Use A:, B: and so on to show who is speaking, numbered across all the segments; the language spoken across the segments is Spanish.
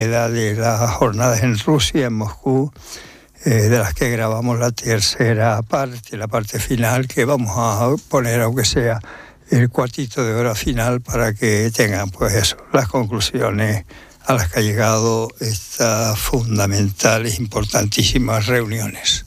A: de las jornadas en Rusia, en Moscú, de las que grabamos la tercera parte, la parte final, que vamos a poner, aunque sea el cuartito de hora final, para que tengan pues eso, las conclusiones a las que ha llegado estas fundamentales, importantísimas reuniones.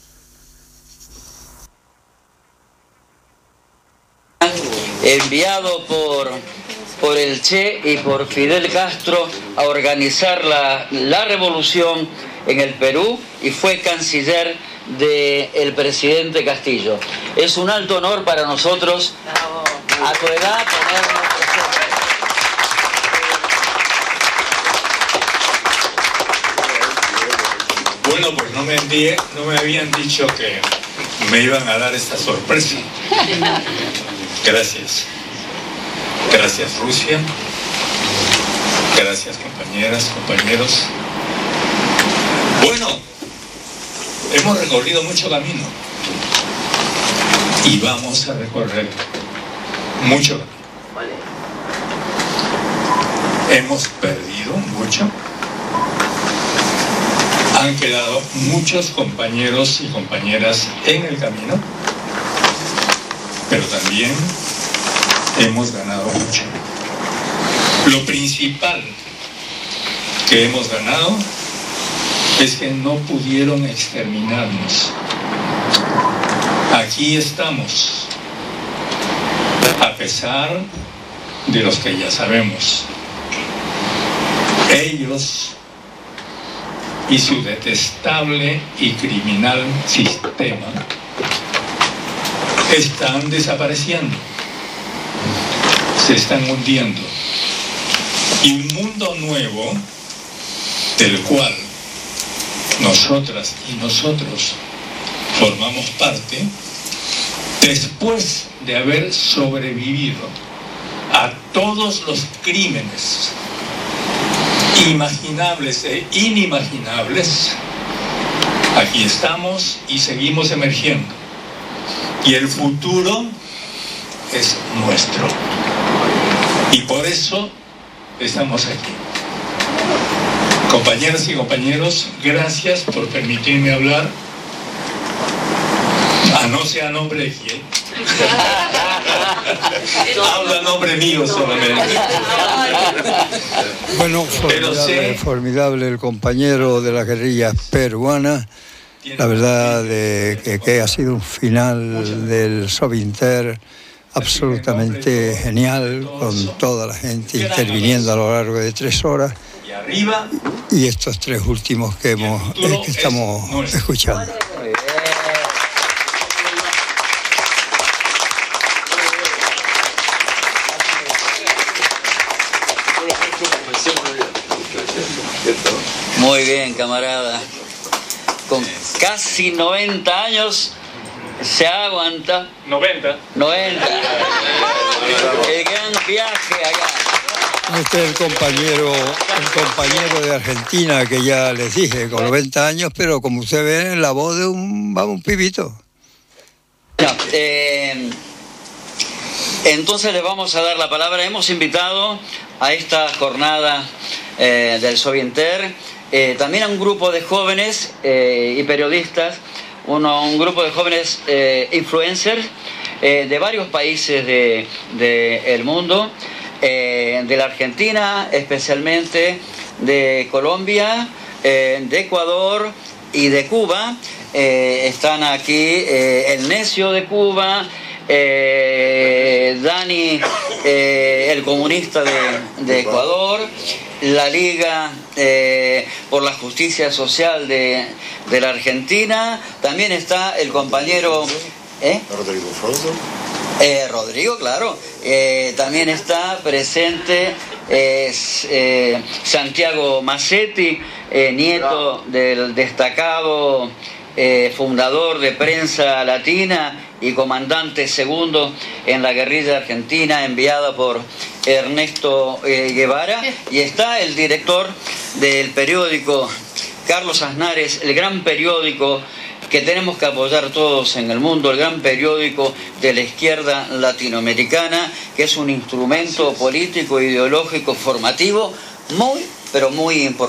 B: Enviado por el Che y por Fidel Castro a organizar la revolución en el Perú, y fue canciller del presidente Castillo. Es un alto honor para nosotros, a tu edad, ponernos presentes.
C: Bueno, pues no me habían dicho que me iban a dar esta sorpresa. Gracias. Gracias, Rusia. Gracias, compañeras, compañeros. Bueno, hemos recorrido mucho camino y vamos a recorrer mucho camino. Hemos perdido mucho. Han quedado muchos compañeros y compañeras en el camino, pero también hemos ganado mucho. Lo principal que hemos ganado es que no pudieron exterminarnos. Aquí estamos, a pesar de los que ya sabemos. Ellos y su detestable y criminal sistema están desapareciendo, se están hundiendo, y un mundo nuevo del cual nosotras y nosotros formamos parte, después de haber sobrevivido a todos los crímenes imaginables e inimaginables, aquí estamos y seguimos emergiendo, y el futuro es nuestro, y por eso estamos aquí. Compañeras y compañeros, gracias por permitirme hablar, a no ser a nombre de quién. Habla a nombre mío solamente.
A: Bueno, formidable el compañero de la guerrilla peruana. La verdad de que ha sido un final del Sovinter absolutamente genial, con toda la gente interviniendo a lo largo de 3 horas, y estos 3 últimos que estamos escuchando.
B: Muy bien, camarada. Con casi 90 años se aguanta. 90. El gran viaje allá.
A: Este es el compañero de Argentina, que ya les dije, con 90 años, pero como usted ve, la voz de un pibito.
B: No, entonces les vamos a dar la palabra. Hemos invitado a esta jornada del Sovinter también a un grupo de jóvenes y periodistas, un grupo de jóvenes influencers de varios países del mundo, de la Argentina especialmente, de Colombia, de Ecuador y de Cuba. Están aquí el Necio de Cuba, Dani, el comunista de Ecuador, la Liga por la Justicia Social de la Argentina. También está el compañero Rodrigo, claro. También está presente Santiago Massetti, nieto del destacado fundador de Prensa Latina y comandante segundo en la guerrilla argentina, enviada por Ernesto Guevara. Y está el director del periódico, Carlos Aznares, el gran periódico que tenemos que apoyar todos en el mundo, el gran periódico de la izquierda latinoamericana, que es un instrumento político, ideológico, formativo muy pero muy importante.